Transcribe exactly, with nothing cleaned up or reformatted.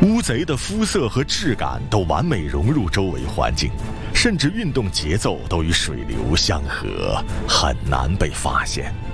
乌贼的肤色和质感都完美融入周围环境，甚至运动节奏都与水流相合，很难被发现。